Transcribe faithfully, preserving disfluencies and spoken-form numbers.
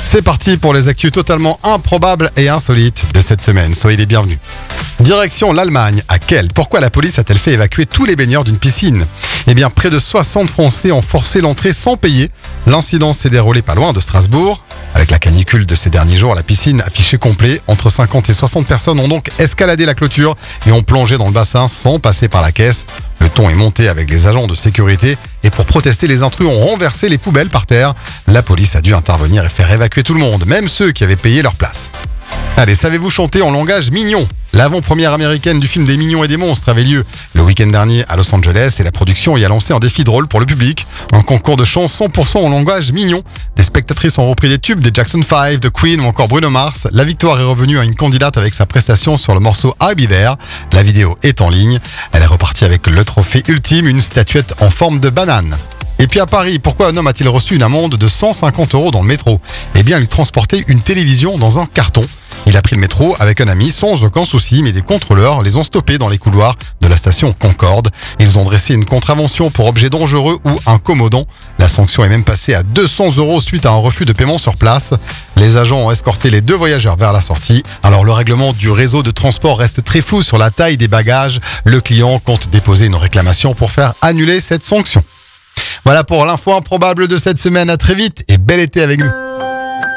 C'est parti pour les actus totalement improbables et insolites de cette semaine. Soyez les bienvenus. Direction l'Allemagne. À Kiel. Pourquoi la police a-t-elle fait évacuer tous les baigneurs d'une piscine ? Eh bien, près de soixante Français ont forcé l'entrée sans payer. L'incident s'est déroulé pas loin de Strasbourg. Avec la canicule de ces derniers jours, la piscine affichait complet. Entre cinquante et soixante personnes ont donc escaladé la clôture et ont plongé dans le bassin sans passer par la caisse. Le ton est monté avec les agents de sécurité et pour protester, les intrus ont renversé les poubelles par terre. La police a dû intervenir et faire évacuer tout le monde, même ceux qui avaient payé leur place. Allez, savez-vous chanter en langage mignon ? L'avant-première américaine du film des Mignons et des Monstres avait lieu le week-end dernier à Los Angeles et la production y a lancé un défi drôle pour le public. Un concours de chant cent pour cent en langage mignon. Des spectatrices ont repris des tubes des Jackson five, de Queen ou encore Bruno Mars. La victoire est revenue à une candidate avec sa prestation sur le morceau I'll Be There. La vidéo est en ligne. Elle est repartie avec le trophée ultime, une statuette en forme de banane. Et puis à Paris, pourquoi un homme a-t-il reçu une amende de cent cinquante euros dans le métro ? Eh bien, il transportait une télévision dans un carton. Il a pris le métro avec un ami sans aucun souci, mais des contrôleurs les ont stoppés dans les couloirs de la station Concorde. Ils ont dressé une contravention pour objet dangereux ou incommodant. La sanction est même passée à deux cents euros suite à un refus de paiement sur place. Les agents ont escorté les deux voyageurs vers la sortie. Alors le règlement du réseau de transport reste très flou sur la taille des bagages. Le client compte déposer une réclamation pour faire annuler cette sanction. Voilà pour l'info improbable de cette semaine. À très vite et bel été avec nous.